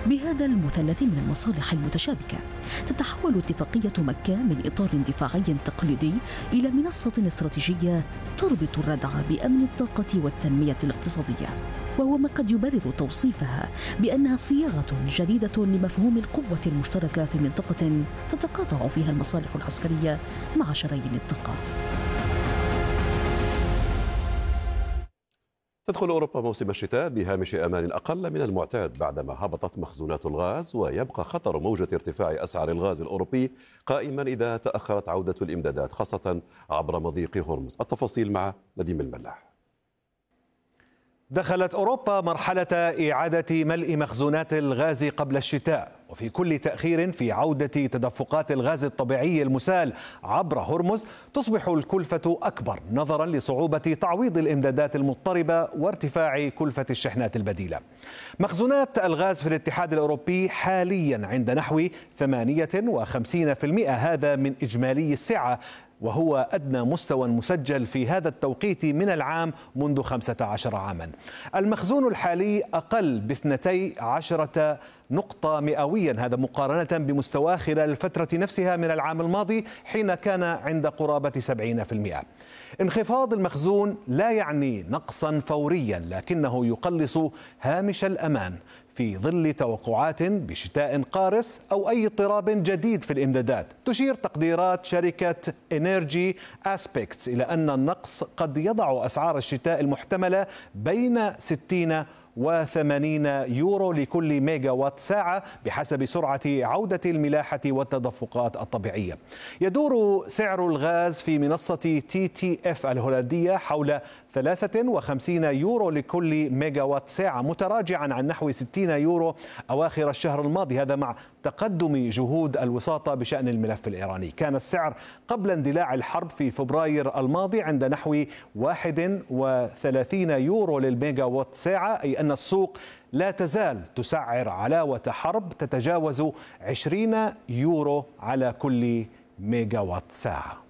بهذا المثلث من المصالح المتشابكة تتحول اتفاقية مكة من إطار دفاعي تقليدي إلى منصة استراتيجية تربط الردع بأمن الطاقة والتنمية الاقتصادية، وهو ما قد يبرر توصيفها بأنها صياغة جديدة لمفهوم القوة المشتركة في منطقة تتقاطع فيها المصالح العسكرية مع شرايين الطاقة. تدخل أوروبا موسم الشتاء بهامش أمان أقل من المعتاد بعدما هبطت مخزونات الغاز، ويبقى خطر موجة ارتفاع أسعار الغاز الأوروبي قائما إذا تأخرت عودة الإمدادات خاصة عبر مضيق هرمز. التفاصيل مع نديم الملاح. دخلت أوروبا مرحلة إعادة ملء مخزونات الغاز قبل الشتاء، وفي كل تأخير في عودة تدفقات الغاز الطبيعي المسال عبر هرمز تصبح الكلفة أكبر نظرا لصعوبة تعويض الإمدادات المضطربة وارتفاع كلفة الشحنات البديلة. مخزونات الغاز في الاتحاد الأوروبي حاليا عند نحو 58%، هذا من إجمالي السعة، وهو أدنى مستوى مسجل في هذا التوقيت من العام منذ 15 عاما. المخزون الحالي أقل ب12 نقطة مئويا، هذا مقارنة بمستواه خلال الفترة نفسها من العام الماضي حين كان عند قرابة 70%. انخفاض المخزون لا يعني نقصا فوريا، لكنه يقلص هامش الأمان في ظل توقعات بشتاء قارس أو أي اضطراب جديد في الإمدادات. تشير تقديرات شركة إنرجي أسبيكتس إلى أن النقص قد يضع أسعار الشتاء المحتملة بين 60 و80 يورو لكل ميجا وات ساعة بحسب سرعة عودة الملاحة والتدفقات الطبيعية. يدور سعر الغاز في منصة TTF الهولندية حول 53 يورو لكل ميجا وات ساعة، متراجعا عن نحو 60 يورو أواخر الشهر الماضي، هذا مع تقدم جهود الوساطة بشأن الملف الإيراني. كان السعر قبل اندلاع الحرب في فبراير الماضي عند نحو 31 يورو للميجا وات ساعة، أي أن السوق لا تزال تسعر علاوة حرب تتجاوز 20 يورو على كل ميجا وات ساعة.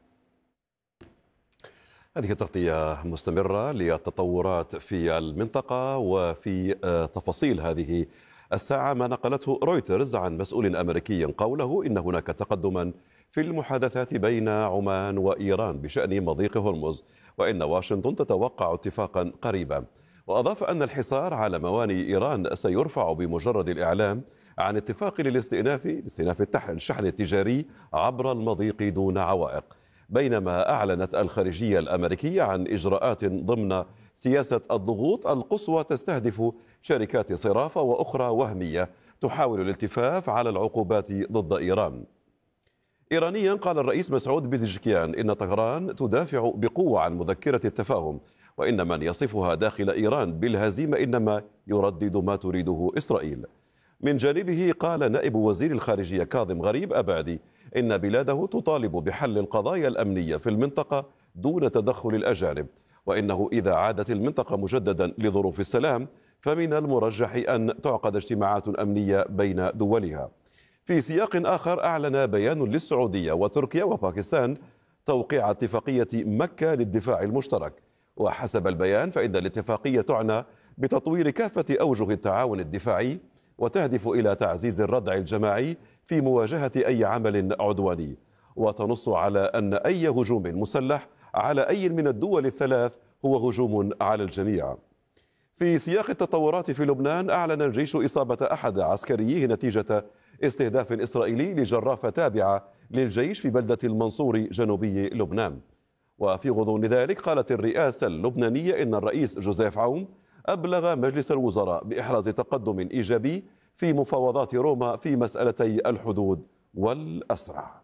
هذه تغطية مستمرة للتطورات في المنطقة وفي تفاصيل هذه الساعة. ما نقلته رويترز عن مسؤول أمريكي قوله إن هناك تقدما في المحادثات بين عمان وإيران بشأن مضيق هرمز، وإن واشنطن تتوقع اتفاقا قريبا. وأضاف أن الحصار على موانئ إيران سيرفع بمجرد الإعلام عن اتفاق لاستئناف الشحن التجاري عبر المضيق دون عوائق. بينما أعلنت الخارجية الأمريكية عن إجراءات ضمن سياسة الضغوط القصوى تستهدف شركات صرافة وأخرى وهمية تحاول الالتفاف على العقوبات ضد إيران. إيرانيا قال الرئيس مسعود بيزشكيان إن طهران تدافع بقوة عن مذكرة التفاهم، وإن من يصفها داخل إيران بالهزيمة إنما يردد ما تريده إسرائيل. من جانبه قال نائب وزير الخارجية كاظم غريب أبادي إن بلاده تطالب بحل القضايا الأمنية في المنطقة دون تدخل الأجانب، وإنه إذا عادت المنطقة مجددا لظروف السلام فمن المرجح أن تعقد اجتماعات أمنية بين دولها. في سياق آخر أعلن بيان للسعودية وتركيا وباكستان توقيع اتفاقية مكة للدفاع المشترك، وحسب البيان فإن الاتفاقية تعنى بتطوير كافة أوجه التعاون الدفاعي وتهدف إلى تعزيز الردع الجماعي في مواجهة أي عمل عدواني، وتنص على أن أي هجوم مسلح على أي من الدول الثلاث هو هجوم على الجميع. في سياق التطورات في لبنان أعلن الجيش إصابة أحد عسكريه نتيجة استهداف إسرائيلي لجرافة تابعة للجيش في بلدة المنصور جنوبي لبنان. وفي غضون ذلك قالت الرئاسة اللبنانية إن الرئيس جوزيف عون أبلغ مجلس الوزراء بإحراز تقدم إيجابي في مفاوضات روما في مسألتي الحدود والأسرى.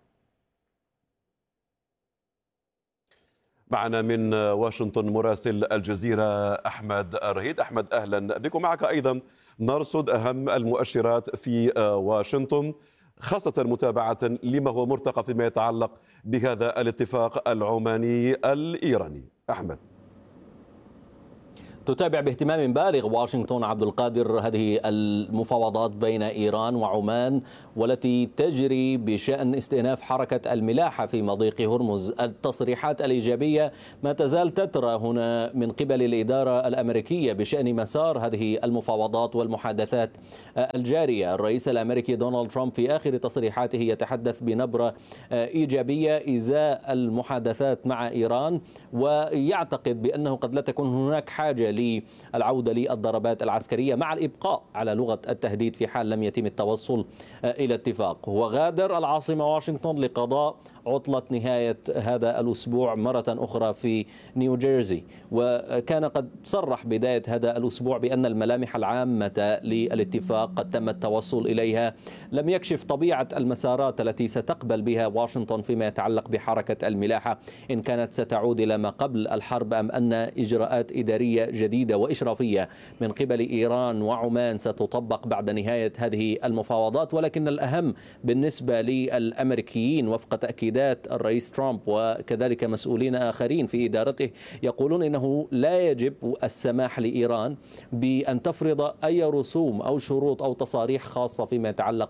معنا من واشنطن مراسل الجزيرة أحمد الرهيد. أحمد أهلا بكم. معك أيضا نرصد أهم المؤشرات في واشنطن، خاصة متابعة لما هو مرتقى فيما يتعلق بهذا الاتفاق العماني الإيراني. أحمد. تتابع باهتمام بالغ واشنطن عبد القادر هذه المفاوضات بين إيران وعمان والتي تجري بشأن استئناف حركة الملاحة في مضيق هرمز. التصريحات الإيجابية ما تزال تترى هنا من قبل الإدارة الأمريكية بشأن مسار هذه المفاوضات والمحادثات الجارية. الرئيس الأمريكي دونالد ترامب في آخر تصريحاته يتحدث بنبرة إيجابية إزاء المحادثات مع إيران، ويعتقد بأنه قد لا تكون هناك حاجة للعودة للضربات العسكرية مع الإبقاء على لغة التهديد في حال لم يتم التوصل إلى اتفاق. هو غادر العاصمة واشنطن لقضاء عطلة نهاية هذا الأسبوع مرة أخرى في نيوجيرسي، وكان قد صرح بداية هذا الأسبوع بأن الملامح العامة للاتفاق قد تم التوصل إليها. لم يكشف طبيعة المسارات التي ستقبل بها واشنطن فيما يتعلق بحركة الملاحة، إن كانت ستعود إلى ما قبل الحرب أم أن إجراءات إدارية جديدة وإشرافية من قبل إيران وعمان ستطبق بعد نهاية هذه المفاوضات. ولكن الأهم بالنسبة للأمريكيين وفق تأكيدات الرئيس ترامب وكذلك مسؤولين آخرين في إدارته يقولون إنه لا يجب السماح لإيران بأن تفرض أي رسوم أو شروط أو تصاريح خاصة فيما يتعلق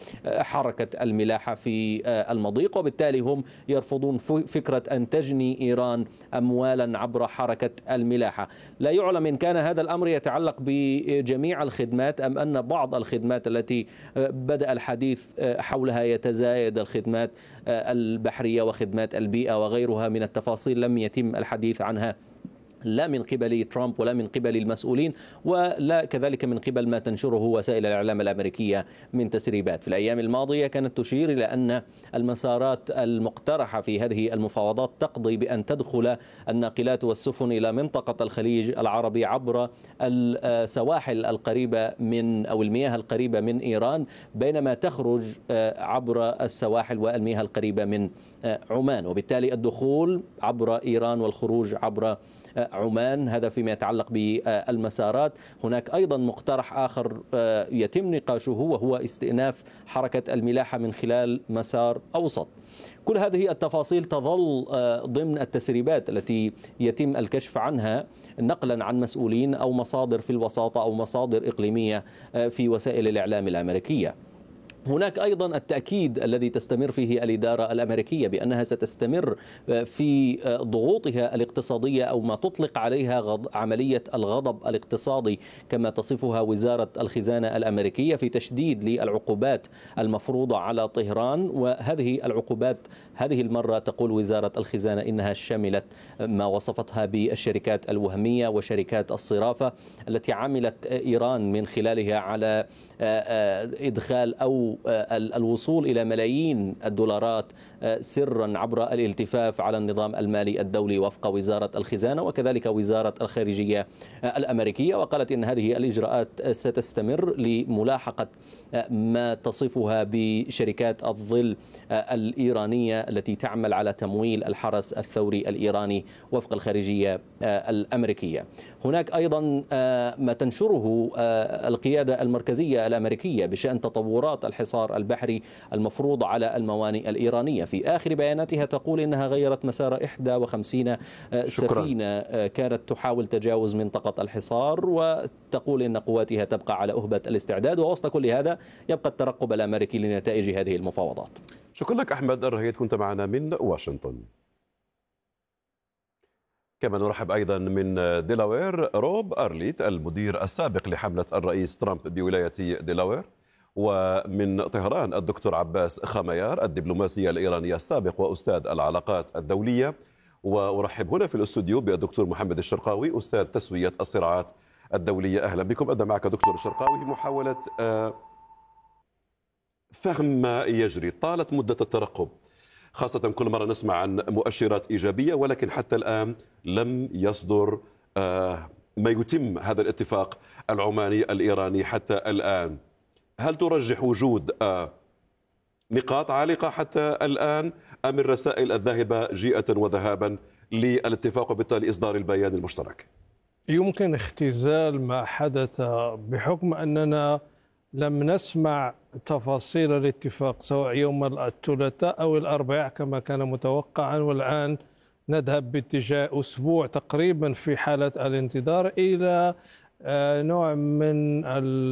بحركة الملاحة في المضيق، وبالتالي هم يرفضون فكرة أن تجني إيران أموالا عبر حركة الملاحة. لا يعلم إن كان هذا الأمر يتعلق بجميع الخدمات أم أن بعض الخدمات التي بدأ الحديث حولها يتزايد، الخدمات البحرية وخدمات البيئة وغيرها من التفاصيل لم يتم الحديث عنها لا من قبل ترامب ولا من قبل المسؤولين ولا كذلك من قبل ما تنشره وسائل الإعلام الأمريكية من تسريبات. في الأيام الماضية كانت تشير إلى أن المسارات المقترحة في هذه المفاوضات تقضي بأن تدخل الناقلات والسفن إلى منطقة الخليج العربي عبر السواحل القريبة من أو المياه القريبة من إيران، بينما تخرج عبر السواحل والمياه القريبة من عمان، وبالتالي الدخول عبر إيران والخروج عبر عمان. هذا فيما يتعلق بالمسارات. هناك أيضا مقترح آخر يتم نقاشه وهو استئناف حركة الملاحة من خلال مسار أوسط. كل هذه التفاصيل تظل ضمن التسريبات التي يتم الكشف عنها نقلا عن مسؤولين أو مصادر في الوساطة أو مصادر إقليمية في وسائل الإعلام الأمريكية. هناك أيضا التأكيد الذي تستمر فيه الإدارة الأمريكية بأنها ستستمر في ضغوطها الاقتصادية أو ما تطلق عليها عملية الغضب الاقتصادي كما تصفها وزارة الخزانة الأمريكية في تشديد للعقوبات المفروضة على طهران. وهذه العقوبات هذه المرة تقول وزارة الخزانة إنها شملت ما وصفتها بالشركات الوهمية وشركات الصرافة التي عملت إيران من خلالها على إدخال أو الوصول إلى ملايين الدولارات سرا عبر الالتفاف على النظام المالي الدولي وفق وزارة الخزانة وكذلك وزارة الخارجية الأمريكية. وقالت إن هذه الإجراءات ستستمر لملاحقة ما تصفها بشركات الظل الإيرانية التي تعمل على تمويل الحرس الثوري الإيراني وفق الخارجية الأمريكية. هناك أيضا ما تنشره القيادة المركزية الأمريكية بشأن تطورات الحصار البحري المفروض على الموانئ الإيرانية. في آخر بياناتها تقول إنها غيرت مسار 51 سفينة كانت تحاول تجاوز منطقة الحصار، وتقول إن قواتها تبقى على أهبة الاستعداد. ووسط كل هذا يبقى الترقب الأمريكي لنتائج هذه المفاوضات. شكرا لك أحمد الرهيد، كنت معنا من واشنطن. كما نرحب أيضا من ديلاوير روب أرليت المدير السابق لحملة الرئيس ترامب بولاية ديلاوير، ومن طهران الدكتور عباس خميار الدبلوماسي الإيراني السابق وأستاذ العلاقات الدولية، وأرحب هنا في الاستوديو بالدكتور محمد الشرقاوي أستاذ تسوية الصراعات الدولية. أهلا بكم. أبدأ معك دكتور الشرقاوي محاولة فهم ما يجري. طالت مدة الترقب، خاصة كل مرة نسمع عن مؤشرات إيجابية، ولكن حتى الآن لم يصدر ما يتم هذا الاتفاق العماني الإيراني حتى الآن. هل ترجح وجود نقاط عالقة حتى الآن أم الرسائل الذاهبة جيئة وذهابا للاتفاق وبالتالي إصدار البيان المشترك؟ يمكن اختزال ما حدث بحكم أننا لم نسمع تفاصيل الاتفاق سواء يوم الثلاثاء أو الأربعاء كما كان متوقعا، والآن نذهب باتجاه أسبوع تقريبا في حالة الانتظار إلى نوع من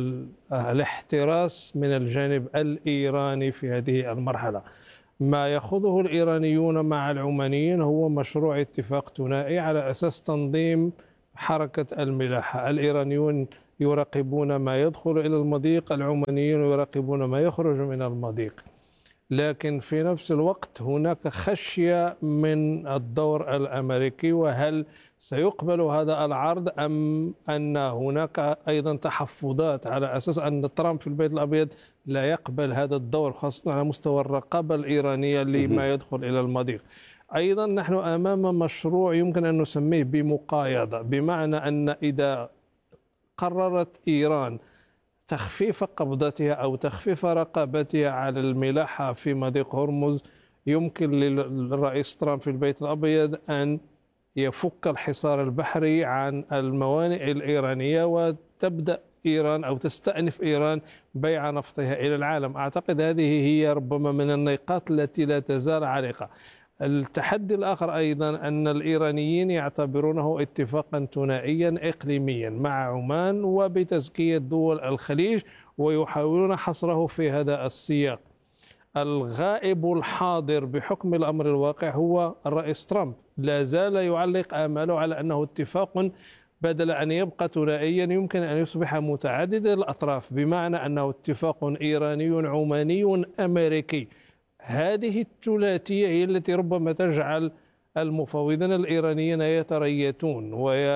الاحتراس من الجانب الإيراني في هذه المرحلة. ما يخوضه الإيرانيون مع العمانيين هو مشروع اتفاق ثنائي على أساس تنظيم حركة الملاحة. الإيرانيون يراقبون ما يدخل إلى المضيق، العمانيون يراقبون ما يخرج من المضيق. لكن في نفس الوقت هناك خشية من الدور الأمريكي، وهل سيقبل هذا العرض أم أن هناك أيضا تحفظات على أساس أن ترامب في البيت الأبيض لا يقبل هذا الدور، خاصة على مستوى الرقابة الإيرانية لما يدخل إلى المضيق. أيضا نحن أمام مشروع يمكن أن نسميه بمقايضة، بمعنى أن إذا قررت إيران تخفيف قبضتها أو تخفيف رقابتها على الملاحة في مضيق هرمز، يمكن للرئيس ترامب في البيت الأبيض أن يفك الحصار البحري عن الموانئ الإيرانية، وتبدأ إيران أو تستأنف إيران بيع نفطها إلى العالم. أعتقد هذه هي ربما من النقاط التي لا تزال عالقة. التحدي الآخر أيضا أن الإيرانيين يعتبرونه اتفاقا ثنائيا إقليميا مع عمان وبتزكية دول الخليج، ويحاولون حصره في هذا السياق. الغائب الحاضر بحكم الأمر الواقع هو الرئيس ترامب، لا زال يعلق آماله على أنه اتفاق بدل أن يبقى ثنائيا يمكن أن يصبح متعدد الأطراف، بمعنى أنه اتفاق إيراني عماني أمريكي. هذه الثلاثية هي التي ربما تجعل المفاوضين الإيرانيين يتريثون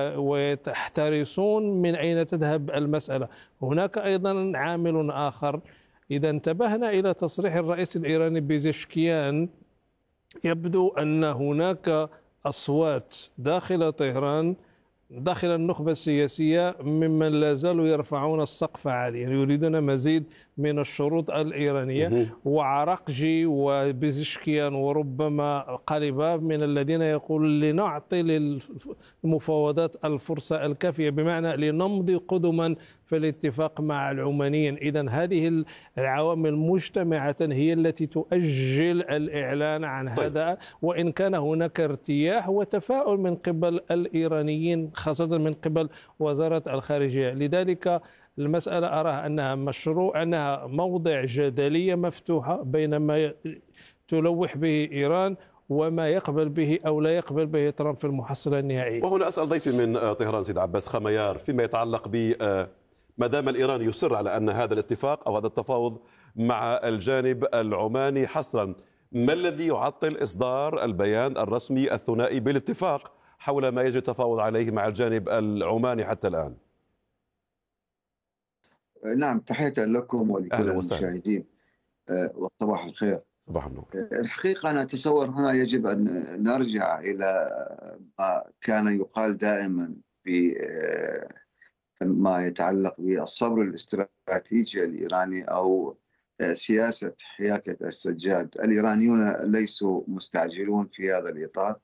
ويتحترسون من أين تذهب المسألة. هناك أيضا عامل آخر، إذا انتبهنا إلى تصريح الرئيس الإيراني بيزشكيان، يبدو أن هناك أصوات داخل طهران، داخل النخبة السياسية، ممن لا زالوا يرفعون السقف عاليا، يريدون مزيد من الشروط الإيرانية. وعراقجي وبيزشكيان وربما قلباب من الذين يقول لنعطي للمفاوضات الفرصة الكافية، بمعنى لنمضي قدما في الاتفاق مع العمانيين. إذن هذه العوامل مجتمعة هي التي تؤجل الإعلان عن هذا، وإن كان هناك ارتياح وتفاؤل من قبل الإيرانيين خاصة من قبل وزارة الخارجية. لذلك المسألة أراها أنها موضع جدلية مفتوحة بين ما تلوح به إيران وما يقبل به أو لا يقبل به ترامب في المحصلة النهائية. وهنا أسأل ضيفي من طهران سيد عباس خميار فيما يتعلق ب ما دام الإيران يصر على أن هذا الاتفاق أو هذا التفاوض مع الجانب العماني حصرا، ما الذي يعطل إصدار البيان الرسمي الثنائي بالاتفاق حول ما يجري التفاوض عليه مع الجانب العماني حتى الآن؟ نعم، تحية لكم ولكل المشاهدين وصباح الخير. صباح النور. الحقيقة أنا أتصور هنا يجب أن نرجع إلى ما كان يقال دائما بما يتعلق بالصبر الاستراتيجي الإيراني أو سياسة حياكة السجاد. الإيرانيون ليسوا مستعجلون في هذا الإطار،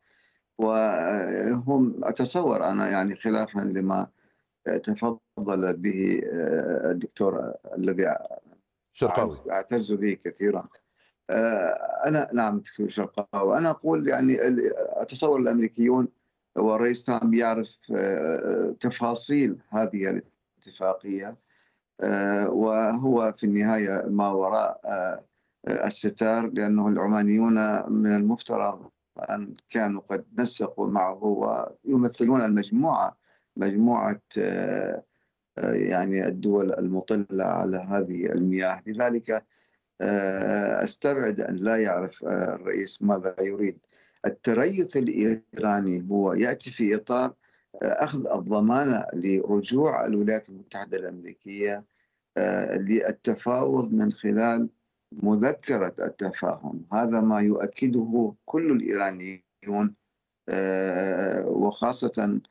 وهم أتصور أنا يعني خلافا لما تفضل به الدكتور الذي أعتز به كثيرا. أنا نعم دكتور شرقاوي، أنا أقول يعني أتصور الأمريكيون والرئيس ترامب يعرف تفاصيل هذه الاتفاقية، وهو في النهاية ما وراء الستار، لأنه العمانيون من المفترض أن كانوا قد نسقوا معه ويمثلون مجموعة يعني الدول المطلة على هذه المياه. لذلك أستبعد أن لا يعرف الرئيس ماذا يريد. التريث الإيراني هو يأتي في إطار أخذ الضمانة لرجوع الولايات المتحدة الأمريكية للتفاوض من خلال مذكرة التفاهم. هذا ما يؤكده كل الإيرانيون، وخاصة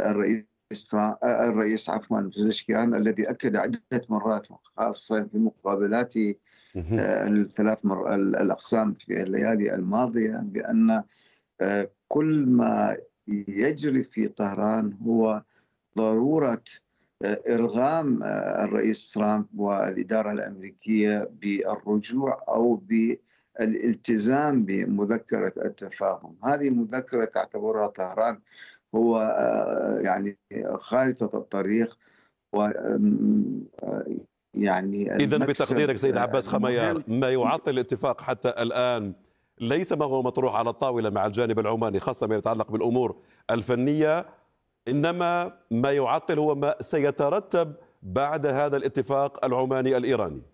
الرئيس بيزشكيان الذي أكد عدة مرات خاصة في مقابلاته الثلاث الأقسام في الليالي الماضية بأن كل ما يجري في طهران هو ضرورة إرغام الرئيس ترامب والإدارة الأمريكية بالرجوع أو الالتزام بمذكرة التفاهم. هذه المذكرة تعتبرها طهران هو يعني خارطة الطريق، و يعني إذن بتقديرك سيد عباس خميار، ما يعطل الاتفاق حتى الآن ليس ما هو مطروح على الطاولة مع الجانب العماني خاصة ما يتعلق بالأمور الفنية، إنما ما يعطل هو ما سيترتب بعد هذا الاتفاق العماني الإيراني.